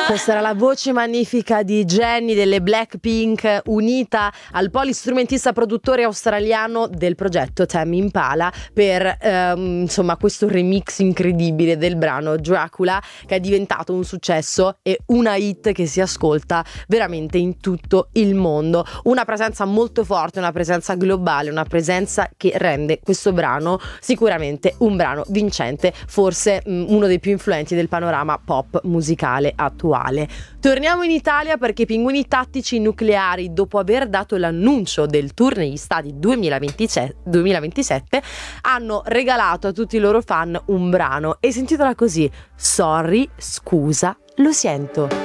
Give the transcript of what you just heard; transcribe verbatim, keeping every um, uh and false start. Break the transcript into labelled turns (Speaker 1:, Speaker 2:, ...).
Speaker 1: Questa era la voce magnifica di Jennie delle Blackpink, unita al polistrumentista produttore australiano del progetto Tame Impala per ehm, insomma questo remix incredibile del brano Dracula, che è diventato un successo e una hit che si ascolta veramente in tutto il mondo. Una presenza molto forte, una presenza globale, una presenza che rende questo brano sicuramente un brano vincente, forse mh, uno dei più influenti del panorama pop musicale attuale. Torniamo in Italia perché i Pinguini Tattici Nucleari, dopo aver dato l'annuncio del tour negli stadi duemilaventisette, hanno regalato a tutti i loro fan un brano e si intitola così: Sorry, scusa, lo sento.